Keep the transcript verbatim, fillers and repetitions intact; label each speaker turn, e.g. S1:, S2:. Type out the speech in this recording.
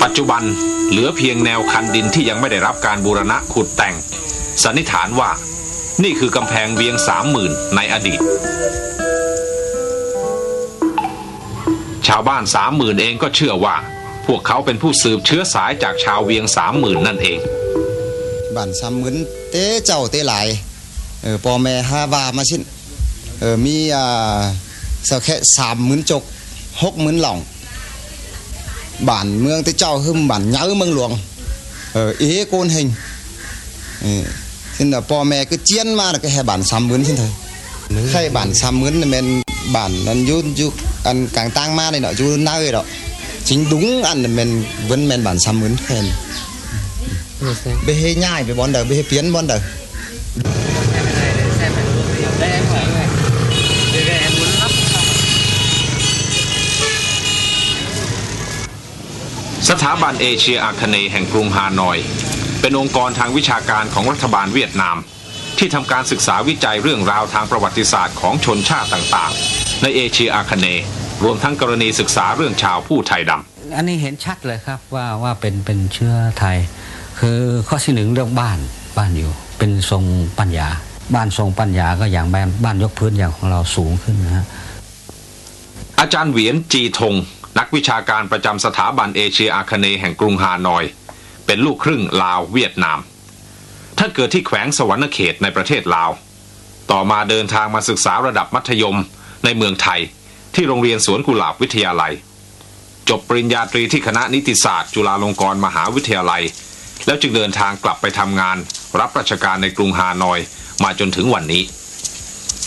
S1: ปัจจุบันเหลือเพียงแนวคันดินที่ยังไม่ได้รับการบูรณะขุดแต่งสันนิษฐานว่านี่คือกำแพงเวียงสามหมื่นในอดีตชาวบ้านสามหมื่นเองก็เชื่อว่าพวกเขาเป็นผู้สืบเชื้อสายจากชาวเวียงสามหมื่นนั่นเอง
S2: บ้านสามหมื่นเต้เจ้าเต้หลายเออพ่อแม่หาว่ามาชิ้นเออมีอ่าสักแค่สามหมื่นจกหกหมื่นหล่องบ้านเมืองเต้เจ้าหึมบ้านเย้าเมืองหลวงเออเอโกนhìnhเออซึ่งพ่อแม่cứ chiếnมาแล้วก็ให้บ้านสามหมื่นชิ้นเถอะใช่บ้านสามหมื่นนี่มันบ้านนั้นอยู่อยู่อันกลางตั้งมาเลยเนาะอยู่หน้าเลยเนาะchính đúng ăn là mình vẫn men bản xăm mướn khen bê hê nhai về bọn đời bê hê piến bọn đời
S1: สถาบันเอเชียอาคเนย์แห่งกรุงฮานอยเป็นองค์กรทางวิชาการของรัฐบาลเวียดนามที่ทำการศึกษาวิจัยเรื่องราวทางประวัติศาสตร์ของชนชาติต่างๆในเอเชียอาคเนย์รวมทั้งกรณีศึกษาเรื่องชาวผู้ไทยด
S3: ำอันนี้เห็นชัดเลยครับว่าว่าเป็นเป็นเชื้อไทยคือข้อที่หนึ่งเรื่องบ้านบ้านอยู่เป็นทรงปัญญาบ้านทรงปัญญาก็อย่างบ้านบ้านยกพื้นอย่างของเราสูงขึ้นนะฮะ
S1: อาจารย์เหวียนจีทงนักวิชาการประจำสถาบันเอเชียอาคเนย์แห่งกรุงฮานอยเป็นลูกครึ่งลาวเวียดนามท่านเกิดที่แขวงสวรรณเขตในประเทศลาวต่อมาเดินทางมาศึกษาระดับมัธยมในเมืองไทยที่โรงเรียนสวนกุหลาบวิทยาลัยจบปริญญาตรีที่คณะนิติศาสตร์จุฬาลงกรณ์มหาวิทยาลัยแล้วจึงเดินทางกลับไปทำงานรับราชการในกรุงฮานอยมาจนถึงวันนี้